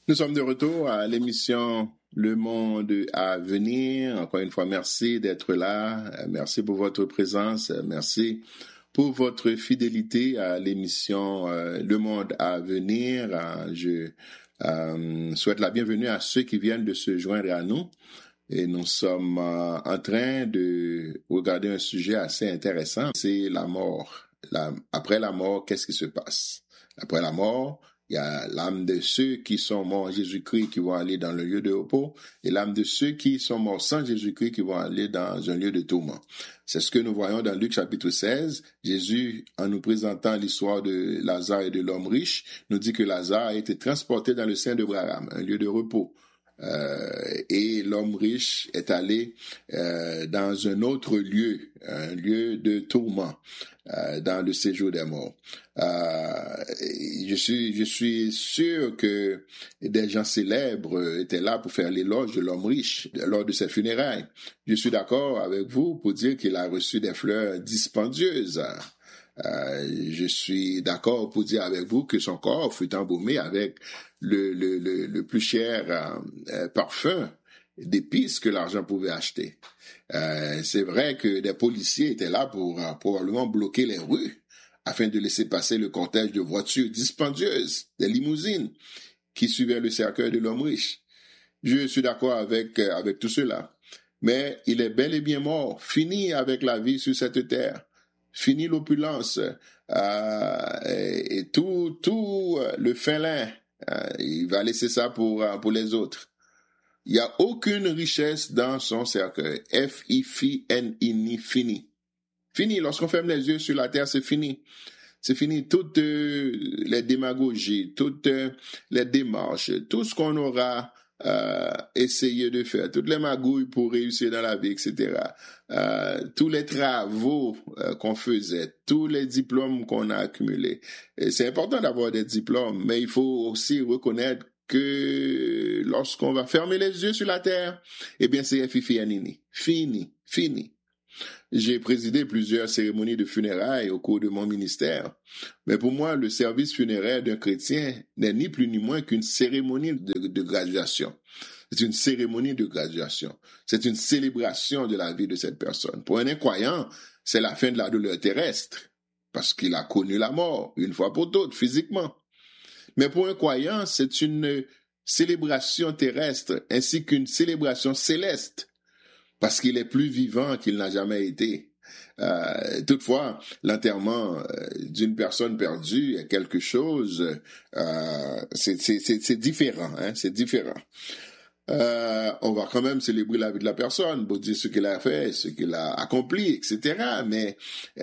Nous sommes de retour à l'émission Le Monde à venir. Encore une fois, merci d'être là. Merci pour votre présence. Merci pour votre fidélité à l'émission Le Monde à venir. Je souhaite la bienvenue à ceux qui viennent de se joindre à nous. Et nous sommes en train de regarder un sujet assez intéressant. C'est la mort. Après la mort, qu'est-ce qui se passe? Après la mort, il y a l'âme de ceux qui sont morts en Jésus-Christ qui vont aller dans le lieu de repos et l'âme de ceux qui sont morts sans Jésus-Christ qui vont aller dans un lieu de tourment. C'est ce que nous voyons dans Luc chapitre 16. Jésus, en nous présentant l'histoire de Lazare et de l'homme riche, nous dit que Lazare a été transporté dans le sein d'Abraham, un lieu de repos. Et l'homme riche est allé dans un autre lieu, un lieu de tourment, dans le séjour des morts. Je suis sûr que des gens célèbres étaient là pour faire l'éloge de l'homme riche lors de ses funérailles. Je suis d'accord avec vous pour dire qu'il a reçu des fleurs dispendieuses. Je suis d'accord pour dire avec vous que son corps fut embaumé avec le plus cher parfum d'épices que l'argent pouvait acheter. C'est vrai que des policiers étaient là pour probablement bloquer les rues afin de laisser passer le cortège de voitures dispendieuses, des limousines qui suivaient le cercueil de l'homme riche. Je suis d'accord avec tout cela. Mais il est bel et bien mort, fini avec la vie sur cette terre. Fini l'opulence et tout le fin lin, il va laisser ça pour les autres. Il n'y a aucune richesse dans son cercueil. F-I-F-N-I, fini. Fini, lorsqu'on ferme les yeux sur la terre, c'est fini. C'est fini, toutes les démagogies, toutes les démarches, tout ce qu'on aura essayer de faire, toutes les magouilles pour réussir dans la vie, etc. Tous les travaux qu'on faisait, tous les diplômes qu'on a accumulés. Et c'est important d'avoir des diplômes, mais il faut aussi reconnaître que lorsqu'on va fermer les yeux sur la terre, eh bien c'est fini. J'ai présidé plusieurs cérémonies de funérailles au cours de mon ministère. Mais pour moi, le service funéraire d'un chrétien n'est ni plus ni moins qu'une cérémonie de graduation. C'est une cérémonie de graduation. C'est une célébration de la vie de cette personne. Pour un incroyant, c'est la fin de la douleur terrestre, parce qu'il a connu la mort, une fois pour toutes, physiquement. Mais pour un croyant, c'est une célébration terrestre, ainsi qu'une célébration céleste, parce qu'il est plus vivant qu'il n'a jamais été. Toutefois, l'enterrement d'une personne perdue est quelque chose, c'est différent, hein, c'est différent. On va quand même célébrer la vie de la personne, pour dire ce qu'elle a fait, ce qu'elle a accompli, etc. Mais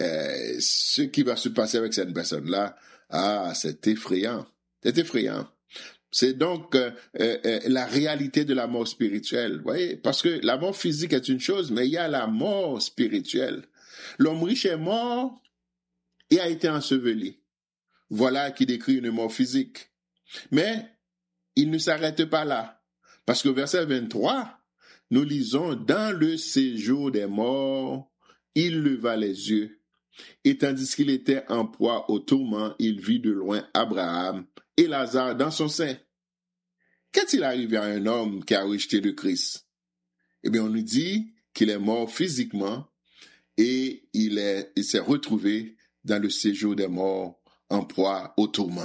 ce qui va se passer avec cette personne-là, c'est effrayant. C'est effrayant. C'est donc la réalité de la mort spirituelle, vous voyez, parce que la mort physique est une chose, mais il y a la mort spirituelle. L'homme riche est mort et a été enseveli. Voilà qui décrit une mort physique. Mais il ne s'arrête pas là, parce que verset 23, nous lisons « Dans le séjour des morts, il leva les yeux, et tandis qu'il était en proie au tourment, il vit de loin Abraham et Lazare dans son sein. » Qu'est-il arrivé à un homme qui a rejeté le Christ? Eh bien, on nous dit qu'il est mort physiquement et il s'est retrouvé dans le séjour des morts en proie au tourment.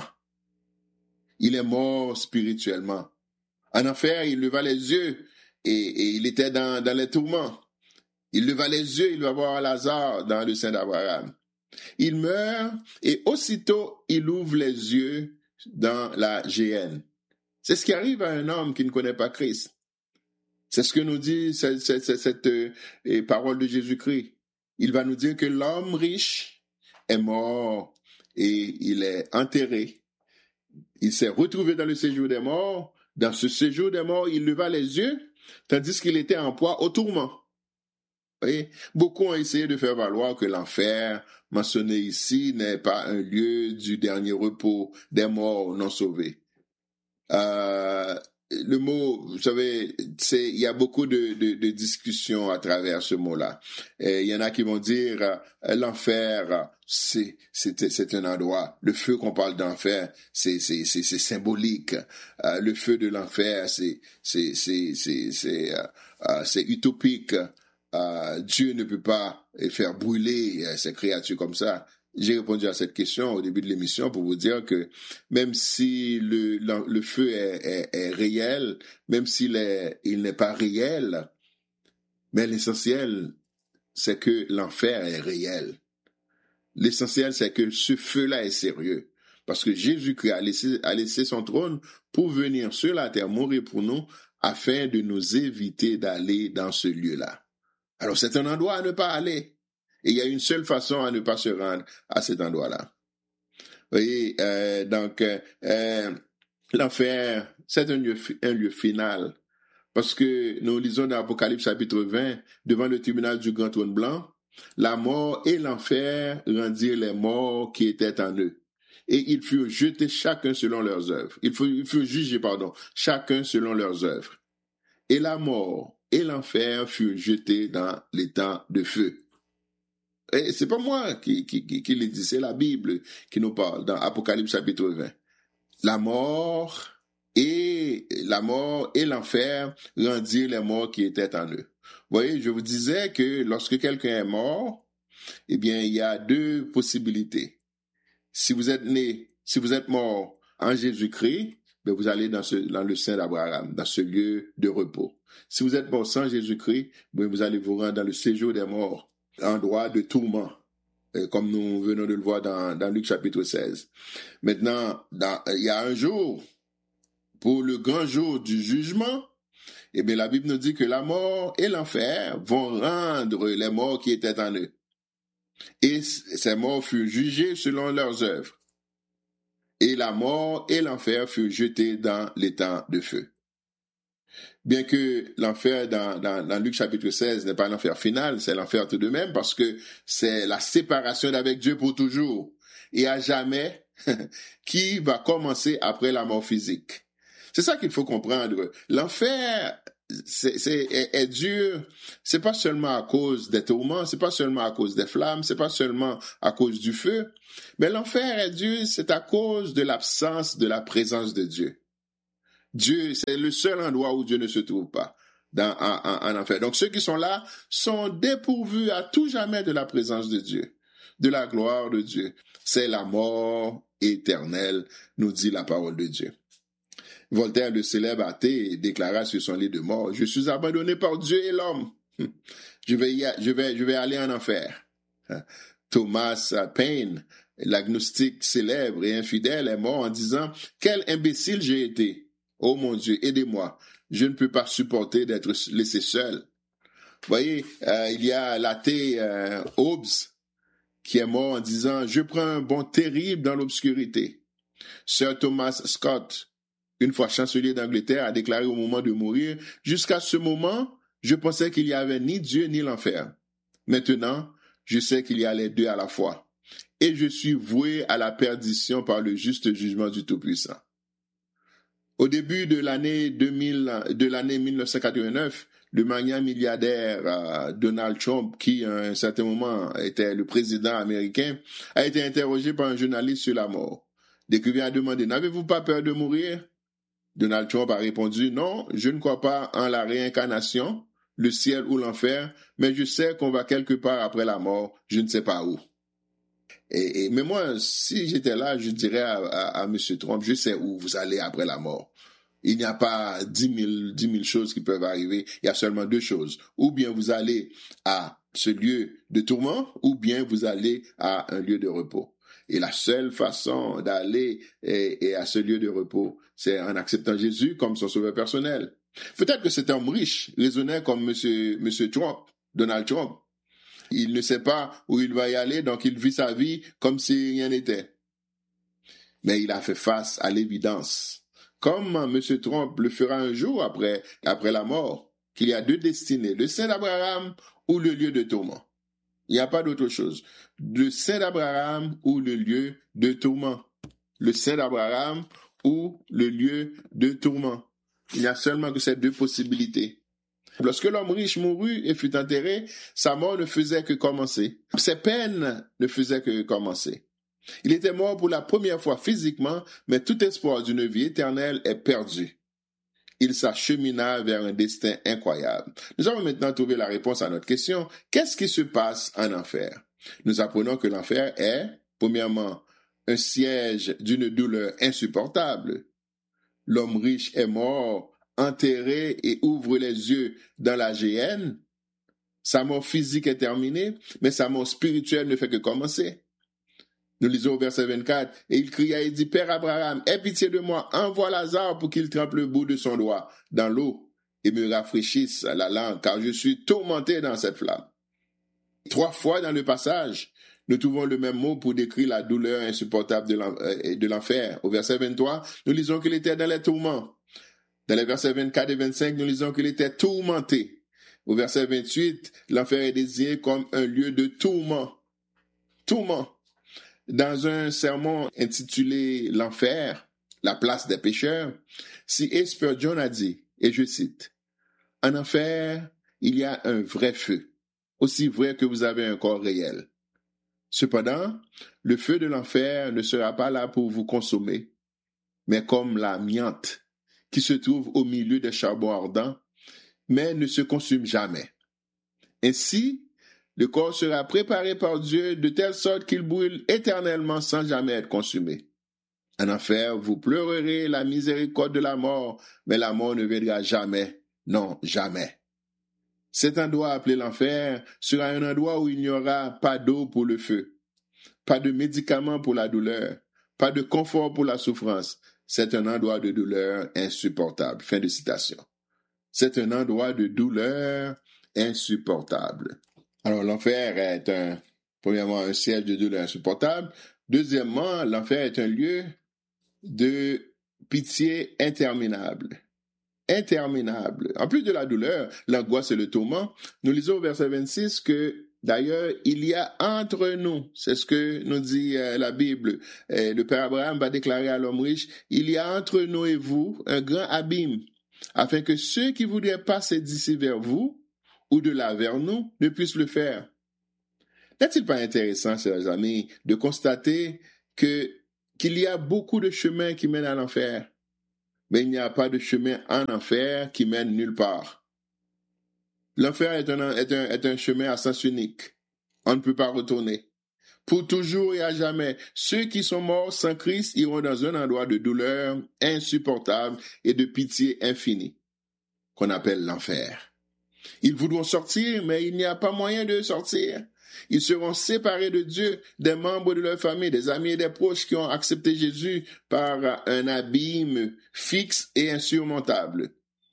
Il est mort spirituellement. En enfer, il leva les yeux et il était dans les tourments. Il leva les yeux, il va voir Lazare dans le sein d'Abraham. Il meurt et aussitôt il ouvre les yeux dans la géhenne. C'est ce qui arrive à un homme qui ne connaît pas Christ. C'est ce que nous dit cette parole de Jésus-Christ. Il va nous dire que l'homme riche est mort et il est enterré. Il s'est retrouvé dans le séjour des morts. Dans ce séjour des morts, il leva les yeux, tandis qu'il était en proie au tourment. Vous voyez? Beaucoup ont essayé de faire valoir que l'enfer, mentionné ici, n'est pas un lieu du dernier repos des morts non sauvés. le mot, vous savez, il y a beaucoup de discussions à travers ce mot-là. Et il y en a qui vont dire l'enfer, c'est un endroit. Le feu qu'on parle d'enfer, c'est symbolique. Le feu de l'enfer, c'est utopique. Dieu ne peut pas faire brûler ces créatures comme ça. J'ai répondu à cette question au début de l'émission pour vous dire que même si le feu est réel, même s'il il n'est pas réel, mais l'essentiel, c'est que l'enfer est réel. L'essentiel, c'est que ce feu-là est sérieux. Parce que Jésus-Christ a laissé son trône pour venir sur la terre, mourir pour nous, afin de nous éviter d'aller dans ce lieu-là. Alors c'est un endroit à ne pas aller. Et il y a une seule façon à ne pas se rendre à cet endroit-là. Vous voyez, donc, l'enfer, c'est un lieu final. Parce que nous lisons dans Apocalypse chapitre 20, devant le tribunal du grand trône blanc, la mort et l'enfer rendirent les morts qui étaient en eux. Et ils furent jetés chacun selon leurs œuvres. Ils furent jugés, chacun selon leurs œuvres. Et la mort et l'enfer furent jetés dans les temps de feu. Et c'est pas moi qui le dis, c'est la Bible qui nous parle dans Apocalypse chapitre 20. La mort et l'enfer rendirent les morts qui étaient en eux. Vous voyez, je vous disais que lorsque quelqu'un est mort, eh bien, il y a deux possibilités. Si vous êtes mort en Jésus-Christ, ben vous allez dans le sein d'Abraham, dans ce lieu de repos. Si vous êtes mort sans Jésus-Christ, ben vous allez vous rendre dans le séjour des morts, endroit de tourment, comme nous venons de le voir dans Luc chapitre 16. Maintenant, il y a un jour, pour le grand jour du jugement, eh bien, la Bible nous dit que la mort et l'enfer vont rendre les morts qui étaient en eux. Et ces morts furent jugés selon leurs œuvres. Et la mort et l'enfer furent jetés dans les temps de feu. Bien que l'enfer dans Luc chapitre 16 n'est pas l'enfer final, c'est l'enfer tout de même parce que c'est la séparation d'avec Dieu pour toujours et à jamais qui va commencer après la mort physique. C'est ça qu'il faut comprendre. L'enfer est dur, c'est pas seulement à cause des tourments, c'est pas seulement à cause des flammes, c'est pas seulement à cause du feu, mais l'enfer est dur, c'est à cause de l'absence de la présence de Dieu. Dieu, c'est le seul endroit où Dieu ne se trouve pas en enfer. Donc ceux qui sont là sont dépourvus à tout jamais de la présence de Dieu, de la gloire de Dieu. C'est la mort éternelle, nous dit la parole de Dieu. Voltaire, le célèbre athée, déclara sur son lit de mort: « Je suis abandonné par Dieu et l'homme. Je vais aller en enfer. » Thomas Paine, l'agnostique célèbre et infidèle, est mort en disant: « Quel imbécile j'ai été. Oh mon Dieu, aidez-moi. Je ne peux pas supporter d'être laissé seul. » Vous voyez, il y a l'athée Hobbes qui est mort en disant: « Je prends un bond terrible dans l'obscurité. » Sir Thomas Scott, une fois chancelier d'Angleterre, a déclaré au moment de mourir: « Jusqu'à ce moment, je pensais qu'il n'y avait ni Dieu ni l'enfer. Maintenant, je sais qu'il y a les deux à la fois. Et je suis voué à la perdition par le juste jugement du Tout-Puissant. » Au début de l'année 1989, le magnat milliardaire Donald Trump, qui à un certain moment était le président américain, a été interrogé par un journaliste sur la mort. L'écrivain a demandé: « N'avez-vous pas peur de mourir ?» Donald Trump a répondu: « Non, je ne crois pas en la réincarnation, le ciel ou l'enfer, mais je sais qu'on va quelque part après la mort, je ne sais pas où. » Mais moi, si j'étais là, je dirais à M. Trump: « Je sais où vous allez après la mort. Il n'y a pas 10 000 choses qui peuvent arriver, il y a seulement deux choses. Ou bien vous allez à ce lieu de tourment, ou bien vous allez à un lieu de repos. Et la seule façon d'aller à ce lieu de repos, c'est en acceptant Jésus comme son sauveur personnel. » Peut-être que cet homme riche raisonnait comme M. Trump, Donald Trump. Il ne sait pas où il va y aller, donc il vit sa vie comme si rien n'était. Mais il a fait face à l'évidence, comme M. Trump le fera un jour après la mort, qu'il y a deux destinées: le sein d'Abraham ou le lieu de tourment. Il n'y a pas d'autre chose. Le sein d'Abraham ou le lieu de tourment. Le sein d'Abraham ou le lieu de tourment. Il n'y a seulement que ces deux possibilités. Lorsque l'homme riche mourut et fut enterré, sa mort ne faisait que commencer. Ses peines ne faisaient que commencer. Il était mort pour la première fois physiquement, mais tout espoir d'une vie éternelle est perdu. Il s'achemina vers un destin incroyable. Nous avons maintenant trouvé la réponse à notre question. Qu'est-ce qui se passe en enfer? Nous apprenons que l'enfer est, premièrement, un siège d'une douleur insupportable. L'homme riche est mort, enterré et ouvre les yeux dans la géhenne. Sa mort physique est terminée, mais sa mort spirituelle ne fait que commencer. Nous lisons au verset 24, et il cria et dit, Père Abraham, aie pitié de moi, envoie Lazare pour qu'il trempe le bout de son doigt dans l'eau et me rafraîchisse la langue, car je suis tourmenté dans cette flamme. 3 fois dans le passage, nous trouvons le même mot pour décrire la douleur insupportable de l'enfer. Au verset 23, nous lisons qu'il était dans les tourments. Dans les versets 24 et 25, nous lisons qu'il était tourmenté. Au verset 28, l'enfer est désigné comme un lieu de tourment. Tourment. Dans un sermon intitulé « L'enfer, la place des pécheurs », C. Spurgeon a dit, et je cite, « En enfer, il y a un vrai feu, aussi vrai que vous avez un corps réel. Cependant, le feu de l'enfer ne sera pas là pour vous consommer, mais comme l'amiante qui se trouve au milieu des charbons ardents, mais ne se consume jamais. Ainsi, le corps sera préparé par Dieu de telle sorte qu'il brûle éternellement sans jamais être consumé. En enfer, vous pleurerez la miséricorde de la mort, mais la mort ne viendra jamais, non, jamais. Cet endroit appelé l'enfer sera un endroit où il n'y aura pas d'eau pour le feu, pas de médicaments pour la douleur, pas de confort pour la souffrance. C'est un endroit de douleur insupportable. Fin de citation. C'est un endroit de douleur insupportable. Alors, l'enfer est premièrement, un siège de douleur insupportable. Deuxièmement, l'enfer est un lieu de pitié interminable. Interminable. En plus de la douleur, l'angoisse et le tourment, nous lisons au verset 26 que, d'ailleurs, il y a entre nous, c'est ce que nous dit la Bible, le Père Abraham va déclarer à l'homme riche, il y a entre nous et vous un grand abîme, afin que ceux qui voudraient passer d'ici vers vous, ou de là vers nous, ne puissent le faire. N'est-il pas intéressant, chers amis, de constater qu'il y a beaucoup de chemins qui mènent à l'enfer, mais il n'y a pas de chemin en enfer qui mène nulle part. L'enfer est un chemin à sens unique. On ne peut pas retourner. Pour toujours et à jamais, ceux qui sont morts sans Christ iront dans un endroit de douleur insupportable et de pitié infinie, qu'on appelle l'enfer. Ils voudront sortir, mais il n'y a pas moyen de sortir. Ils seront séparés de Dieu, des membres de leur famille, des amis et des proches qui ont accepté Jésus par un abîme fixe et insurmontable.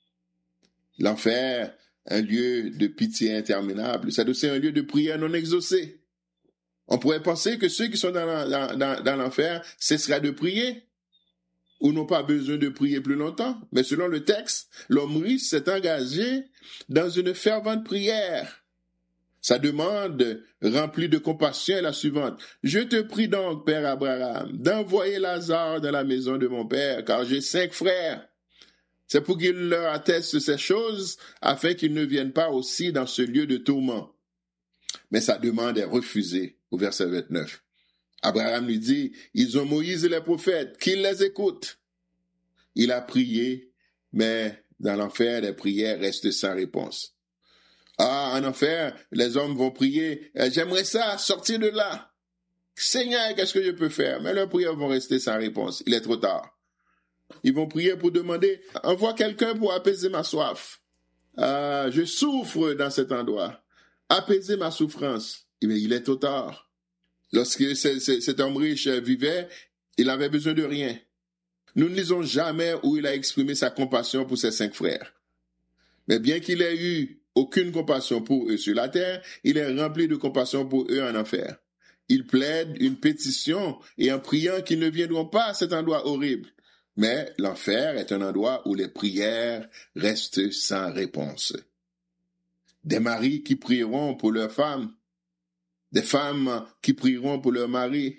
L'enfer, un lieu de pitié interminable, c'est aussi un lieu de prière non exaucée. On pourrait penser que ceux qui sont dans l'enfer cesseraient de prier ou n'ont pas besoin de prier plus longtemps. Mais selon le texte, l'homme riche s'est engagé dans une fervente prière. Sa demande remplie de compassion est la suivante. « Je te prie donc, Père Abraham, d'envoyer Lazare dans la maison de mon père, car j'ai 5 frères. C'est pour qu'il leur atteste ces choses, afin qu'ils ne viennent pas aussi dans ce lieu de tourment. » Mais sa demande est refusée, au verset 29. Abraham lui dit, « Ils ont Moïse et les prophètes, qu'ils les écoutent. » Il a prié, mais dans l'enfer, les prières restent sans réponse. Ah, en enfer, les hommes vont prier, « J'aimerais ça, sortir de là. Seigneur, qu'est-ce que je peux faire? » Mais leurs prières vont rester sans réponse. Il est trop tard. Ils vont prier pour demander, « Envoie quelqu'un pour apaiser ma soif. Je souffre dans cet endroit. Apaiser ma souffrance. » Mais il est trop tard. Lorsque cet homme riche vivait, il n'avait besoin de rien. Nous ne lisons jamais où il a exprimé sa compassion pour ses 5 frères. Mais bien qu'il ait eu aucune compassion pour eux sur la terre, il est rempli de compassion pour eux en enfer. Il plaide une pétition et en priant qu'ils ne viendront pas à cet endroit horrible. Mais l'enfer est un endroit où les prières restent sans réponse. Des maris qui prieront pour leurs femmes, des femmes qui prieront pour leur mari,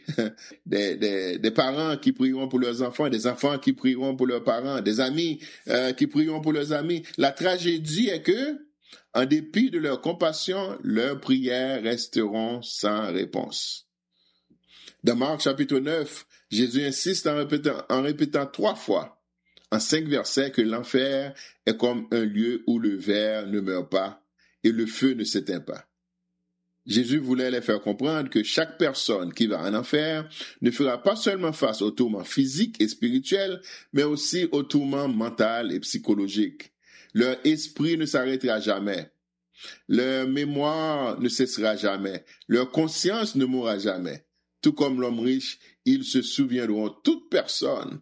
des parents qui prieront pour leurs enfants, des enfants qui prieront pour leurs parents, des amis qui prieront pour leurs amis. La tragédie est que, en dépit de leur compassion, leurs prières resteront sans réponse. Dans Marc chapitre 9, Jésus insiste en répétant 3 fois, en 5 versets, que l'enfer est comme un lieu où le ver ne meurt pas et le feu ne s'éteint pas. Jésus voulait les faire comprendre que chaque personne qui va en enfer ne fera pas seulement face au tourment physique et spirituel, mais aussi au tourment mental et psychologique. Leur esprit ne s'arrêtera jamais. Leur mémoire ne cessera jamais. Leur conscience ne mourra jamais. Tout comme l'homme riche, ils se souviendront toute personne,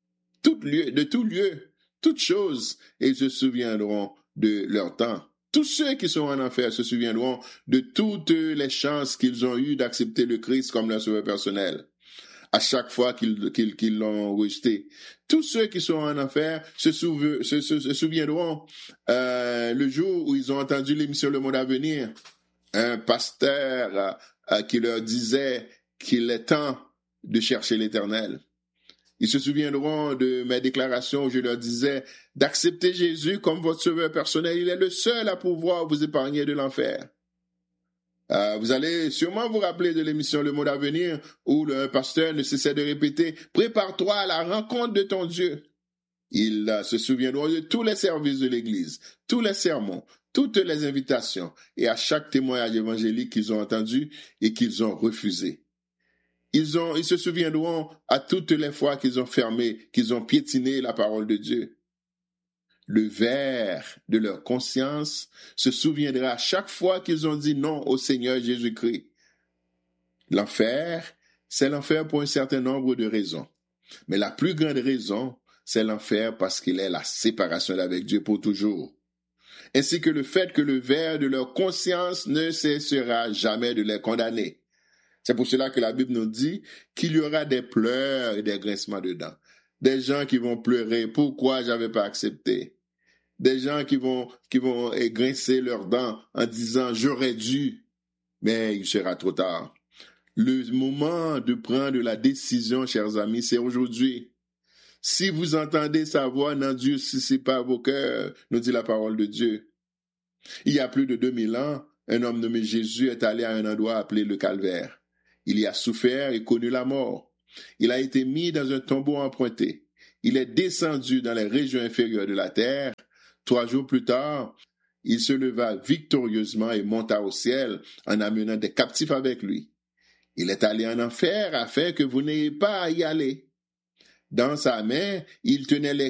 de tout lieu, toute chose, et ils se souviendront de leur temps. Tous ceux qui sont en enfer se souviendront de toutes les chances qu'ils ont eues d'accepter le Christ comme leur sauveur personnel, à chaque fois qu'ils l'ont rejeté. Tous ceux qui sont en enfer se souviendront le jour où ils ont entendu l'émission Le Monde à venir, un pasteur qui leur disait qu'il est temps de chercher l'Éternel. Ils se souviendront de mes déclarations où je leur disais d'accepter Jésus comme votre sauveur personnel. Il est le seul à pouvoir vous épargner de l'enfer. Vous allez sûrement vous rappeler de l'émission Le Monde à venir où le pasteur ne cessait de répéter « Prépare-toi à la rencontre de ton Dieu ». Ils se souviendront de tous les services de l'Église, tous les sermons, toutes les invitations et à chaque témoignage évangélique qu'ils ont entendu et qu'ils ont refusé. Ils se souviendront à toutes les fois qu'ils ont fermé, qu'ils ont piétiné la parole de Dieu. Le ver de leur conscience se souviendra à chaque fois qu'ils ont dit non au Seigneur Jésus-Christ. L'enfer, c'est l'enfer pour un certain nombre de raisons. Mais la plus grande raison, c'est l'enfer parce qu'il est la séparation avec Dieu pour toujours. Ainsi que le fait que le ver de leur conscience ne cessera jamais de les condamner. C'est pour cela que la Bible nous dit qu'il y aura des pleurs et des grincements de dents. Des gens qui vont pleurer, pourquoi j'avais pas accepté? Des gens qui vont grincer leurs dents en disant j'aurais dû, mais il sera trop tard. Le moment de prendre la décision, chers amis, c'est aujourd'hui. Si vous entendez sa voix, n'endurcissez pas vos cœurs, nous dit la parole de Dieu. Il y a plus de 2000 ans, un homme nommé Jésus est allé à un endroit appelé le Calvaire. Il y a souffert et connu la mort. Il a été mis dans un tombeau emprunté. Il est descendu dans les régions inférieures de la terre. 3 jours plus tard, il se leva victorieusement et monta au ciel en amenant des captifs avec lui. Il est allé en enfer afin que vous n'ayez pas à y aller. Dans sa main, il tenait les